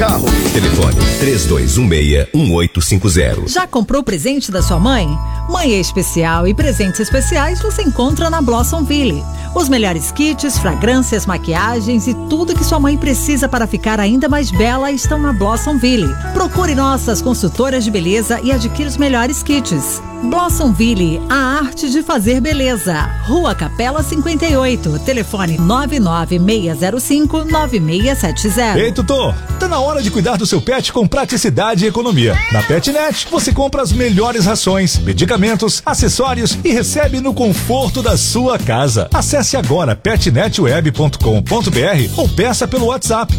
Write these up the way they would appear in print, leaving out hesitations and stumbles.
carro. Telefone 3216-1850. Já comprou o presente da sua mãe? Mãe é especial e presentes especiais você encontra na Blossomville. Os melhores kits, fragrâncias, maquiagens e tudo que sua mãe precisa para ficar ainda mais bela estão na Blossomville. Procure nossas consultoras de beleza e adquira os melhores kits. Blossomville, a arte de fazer beleza. Rua Capela 58, telefone 99605-9670. Ei, tutor, tá na hora de cuidar do seu pet com praticidade e economia. Na PetNet, você compra as melhores rações, medicamentos, acessórios e recebe no conforto da sua casa. Acesse agora petnetweb.com.br ou peça pelo WhatsApp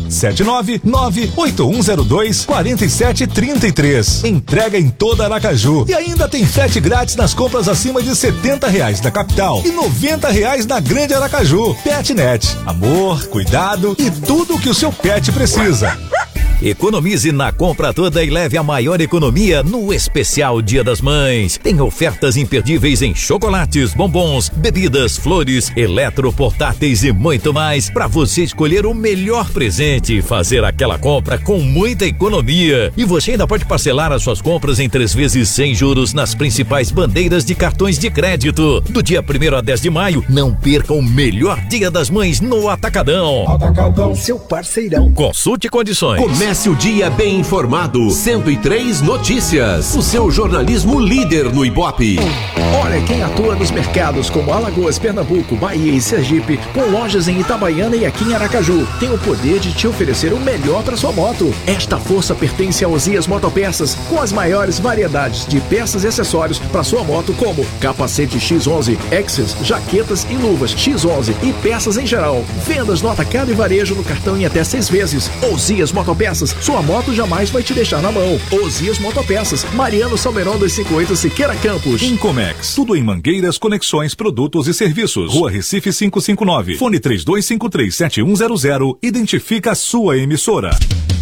799-8102-4733. Entrega em toda Aracaju e ainda tem frete grátis nas compras acima de R$70 na capital e R$90 na Grande Aracaju. PetNet, amor, cuidado e tudo o que o seu pet precisa. Economize na compra toda e leve a maior economia no especial Dia das Mães. Tem ofertas imperdíveis em chocolates, bombons, bebidas, flores, eletroportáteis e muito mais para você escolher o melhor presente e fazer aquela compra com muita economia. E você ainda pode parcelar as suas compras em 3 vezes sem juros nas principais bandeiras de cartões de crédito. Do dia 1º a 10 de maio, não perca o melhor Dia das Mães no Atacadão. Atacadão, seu parceirão. Consulte condições. Comece o dia bem informado. 103 Notícias. O seu jornalismo líder no Ibope. Olha quem atua nos mercados como Alagoas, Pernambuco, Bahia e Sergipe, com lojas em Itabaiana e aqui em Aracaju, tem o poder de te oferecer o melhor para sua moto. Esta força pertence a Ozias Motopeças, com as maiores variedades de peças e acessórios para sua moto, como capacete X11, Axis, jaquetas e luvas X11 e peças em geral. Vendas no atacado e varejo no cartão em até 6 vezes. Ozias Motopeças, sua moto jamais vai te deixar na mão. Ozias Motopeças, Mariano Salmeron 258, Siqueira Campos. Incomex, tudo em mangueiras, conexões, produtos e serviços. Rua Recife 559, fone 32537100, identifica a sua emissora.